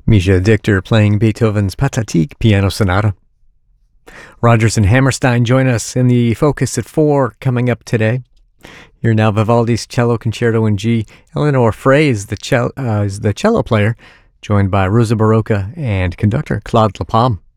Misha Dichter playing Beethoven's Pathetique Piano Sonata. Rodgers and Hammerstein join us in the Focus at 4 coming up today. Hear now Vivaldi's Cello Concerto in G. Eleanor Frey is the cello player, joined by Rosa Barocca and conductor Claude Lapalme.